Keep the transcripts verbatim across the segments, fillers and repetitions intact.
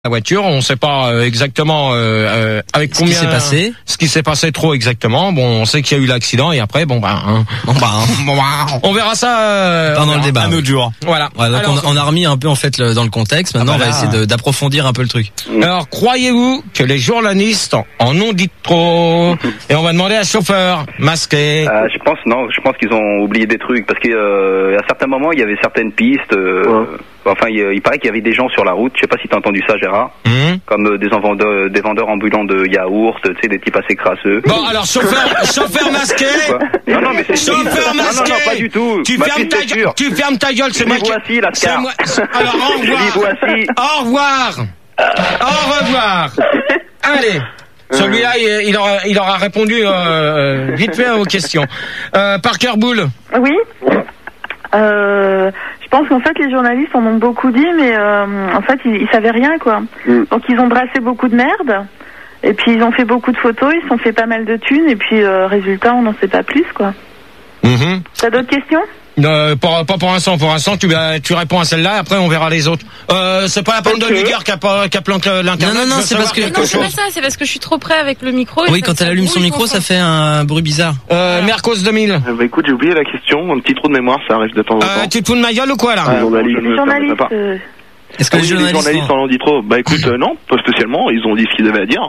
la voiture, on ne sait pas euh, exactement euh, euh, avec combien ce qui s'est passé. Ce qui s'est passé trop exactement. Bon, on sait qu'il y a eu l'accident et après, bon ben, hein, bon, ben, bon, ben on verra ça euh, pendant le débat. Un autre jour. Voilà. Voilà, donc Alors, on, on a remis un peu en fait le, dans le contexte. Maintenant, Ah bah on va là, essayer de, d'approfondir un peu le truc. alors, croyez-vous que les journalistes en ont dit trop? Et on va demander à chauffeur masqué. Euh, je pense non, je pense qu'ils ont oublié des trucs parce que euh, à certains moments il y avait certaines pistes. Euh, Ouais. Enfin, il, il paraît qu'il y avait des gens sur la route. Je sais pas si t'as entendu ça, Gérard. Hum. Comme euh, des vendeurs, des vendeurs ambulants de yaourt, tu sais, des types assez crasseux. Bon, alors chauffeur, chauffeur masqué. Quoi non, non, mais c'est Chauffeur non, non, masqué. non, pas du tout. Tu Ma fermes piste ta est gueule. sûre. Tu fermes ta gueule. C'est Je moi dis qui. voici, la C'est scar. moi. Alors au Je dis revoir. voici. Au revoir. Au revoir. Allez. Celui-là, il, il aura, il aura répondu euh, vite fait aux questions. Euh, Parker Bull. Oui. Euh, je pense qu'en fait les journalistes en ont beaucoup dit, mais euh, en fait ils, ils savaient rien quoi. Mm. Donc ils ont brassé beaucoup de merde, et puis ils ont fait beaucoup de photos, ils se sont fait pas mal de thunes, et puis euh, résultat on n'en sait pas plus quoi. Mm-hmm. T'as d'autres questions? Euh, pas, pas pour l'instant, pour l'instant, tu, euh, tu réponds à celle-là, après on verra les autres. Euh, c'est pas la peine Ok. de lui dire qu'elle a, qu'elle planque l'internet. Non, non, non, je veux c'est parce savoir que- quelque Non, c'est chose. pas ça, c'est parce que je suis trop près avec le micro. et Oui, ça- quand ça elle allume son brouille micro, ça son fait un bruit bizarre. Euh, Mercos deux mille. Euh, bah écoute, j'ai oublié la question, un petit trou de mémoire, ça arrive de temps en Euh, temps. tu te fous de ma gueule ou quoi là? Ah, journaliste. je Les me journalistes. permettrai pas. euh, Est-ce que Ah les oui, journalistes, les journalistes en ont dit trop. Bah écoute, euh, non, pas spécialement, ils ont dit ce qu'ils avaient à dire.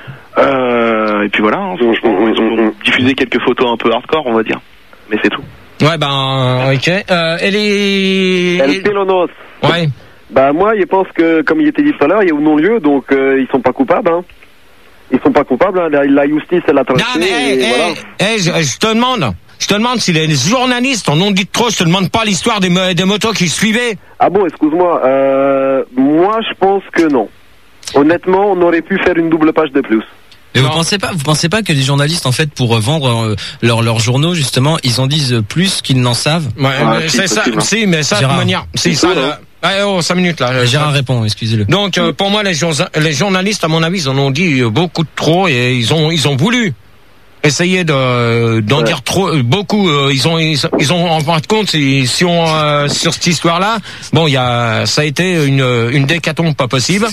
Euh, et puis voilà, hein, franchement, ils ont diffusé quelques photos un peu hardcore, on va dire. Mais c'est tout. Ouais, ben, ok. Euh, et les... El Pelonos. Ouais. Bah moi, je pense que, comme il était dit tout à l'heure, il y a un non-lieu, donc euh, ils sont pas coupables. Hein. Ils sont pas coupables. Hein. La, la justice, elle a tranché. Non, mais, hey, et hey, voilà. hey, je, je te demande, je te demande si les journalistes en ont dit trop, je te demande pas l'histoire des, mo- des motos qui suivaient. Ah bon, excuse-moi. Euh, moi, je pense que non. Honnêtement, on aurait pu faire une double page de plus. Mais vous Non. pensez pas, vous pensez pas que les journalistes, en fait, pour euh, vendre euh, leurs leurs journaux, justement, ils en disent plus qu'ils n'en savent? Ouais, Ah, mais si, c'est ça, possible, hein. si, mais ça, de toute Gérard. manière, si, ça, tout, là. Ouais, oh, cinq minutes, là. Euh, Gérard répond, excusez-le. Donc, euh, pour moi, les, jour- les journalistes, à mon avis, ils en ont dit euh, beaucoup de trop et ils ont, ils ont voulu essayer de, d'en Ouais. dire trop, euh, beaucoup. euh, ils ont, ils, ils ont, en fin de compte, si, si on, euh, sur cette histoire-là, bon, il y a, ça a été une, une décatombe pas possible.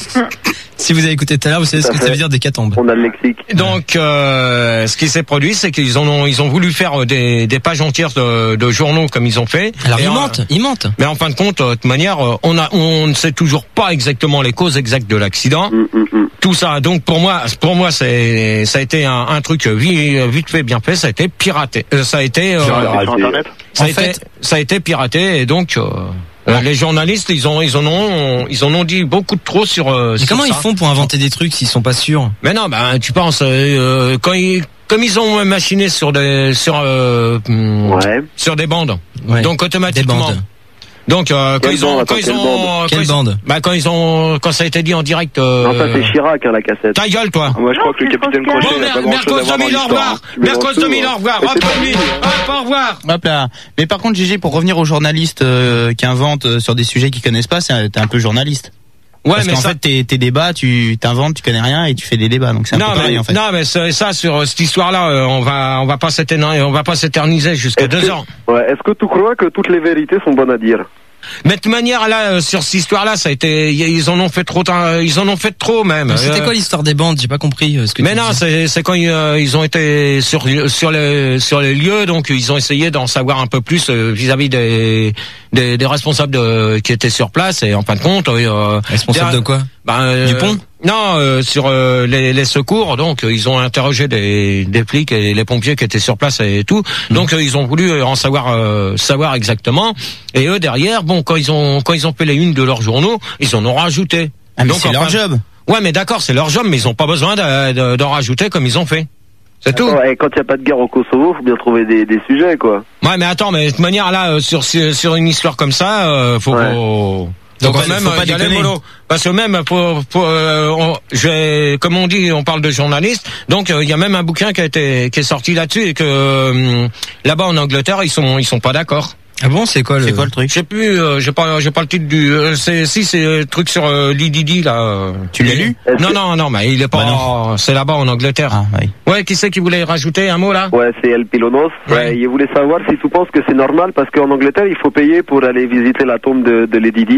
Si vous avez écouté tout à l'heure, vous savez ce Tout à que ça fait. veut dire décatombe. On a le lexique. Donc, euh, ce qui s'est produit, c'est qu'ils en ont, ils ont voulu faire des, des pages entières de, de journaux comme ils ont fait. Alors Et ils en- mentent, ils mentent. Mais en fin de compte, euh, de toute manière, euh, on a, on ne sait toujours pas exactement les causes exactes de l'accident. Hum, hum, hum. Tout ça, donc pour moi, pour moi, c'est, ça a été un, un truc vite, vite fait, bien fait. Ça a été piraté. Euh, ça a été, euh, Sur Internet. ça a En été, fait- ça a été piraté et donc. Euh, euh, les journalistes, ils ont, ils en ont, ils en ont dit beaucoup de trop sur. Euh, Mais sur comment ça. ils font pour inventer des trucs s'ils sont pas sûrs? Mais non, ben tu penses euh, quand ils, comme ils ont machiné sur des, sur, euh, hum, Ouais. sur des bandes. Ouais. Donc Des automatiquement. bandes. Donc euh, quand Quelle ils ont, bande, quand attends, ils quelle ont, bande quand Quelle ils ont- bande? bah quand ils ont, quand ça a été dit en direct. Euh, Non, ça c'est Chirac, hein, la cassette. ta gueule, toi. Moi je crois Non, que le c'est capitaine trop Crochet Bon, n'a pas Mer- grand chose Mercos à voir dans deux mille, au l'histoire. revoir. hein. Tu mélanges Mercos tout, deux mille, hein. au revoir. Et Hop, c'est pas lui. fini, hein. Hop, au revoir. Hop là. Mais par contre, Gégé, pour revenir aux journalistes euh, qui inventent euh, sur des sujets qu'ils connaissent pas, c'est un- t'es un peu journaliste. Ouais, Parce mais qu'en ça. fait, tes, tes débats, tu t'inventes, tu connais rien et tu fais des débats. Donc c'est un Non peu pareil mais, en fait. non mais c'est- ça sur euh, cette histoire-là, euh, on va on va pas s'éterniser, on va pas s'éterniser jusqu'à Est-ce deux que- ans. Ouais. Est-ce que tu crois que toutes les vérités sont bonnes à dire? Mais de toute manière là, euh, sur cette histoire-là, ça a été, y- ils en ont fait trop, euh, ils en ont fait trop même. C'était Euh, quoi l'histoire des bandes? J'ai pas compris euh, ce que Mais tu non, disais. c'est c'est quand ils, euh, ils ont été sur sur les sur les lieux, donc ils ont essayé d'en savoir un peu plus euh, vis-à-vis des, des des responsables de, qui étaient sur place et en fin de compte, euh, Responsable derrière- de quoi? ben, euh, Du pont? Non, euh, sur euh, les, les secours, donc euh, ils ont interrogé des, des flics et les pompiers qui étaient sur place et tout. Donc euh, ils ont voulu euh, en savoir euh, savoir exactement. Et eux derrière, bon, quand ils ont quand ils ont fait les unes de leurs journaux, ils en ont rajouté. Ah, mais Donc, c'est leur enfin- job. Ouais, mais d'accord, c'est leur job, mais ils ont pas besoin de- de- d'en rajouter comme ils ont fait. C'est tout. Attends, et quand il n'y a pas de guerre au Kosovo, faut bien trouver des, des sujets, quoi. Ouais, mais attends, mais de toute manière là, euh, sur sur une histoire comme ça, euh, faut, Ouais. faut Donc, faut faut quand même pas euh, y aller déconner. mollo. Parce que même pour, pour euh, on, je vais- comme on dit, on parle de journalistes. Donc il y a même un bouquin qui a été qui est sorti là-dessus et que euh, là-bas en Angleterre ils sont ils sont pas d'accord. Ah bon, c'est quoi le... C'est quoi le truc? Je sais plus, euh, j'ai pas j'ai pas le titre du. euh, c'est si c'est le truc sur euh, Lididi là. euh. Tu l'as lu? Est-ce Non que- non non, mais il est pas. Bah non. c'est là-bas en Angleterre. Ah oui. Ouais, qui c'est qui voulait rajouter un mot là? Ouais, c'est El Pilonos. Ouais. Ouais. Il voulait savoir si tu penses que c'est normal parce qu'en Angleterre, il faut payer pour aller visiter la tombe de, de Lady Di.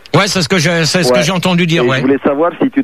Ouais, c'est ce que j'ai, c'est ce Ouais. que j'ai entendu dire. Et Ouais. je voulais savoir si tu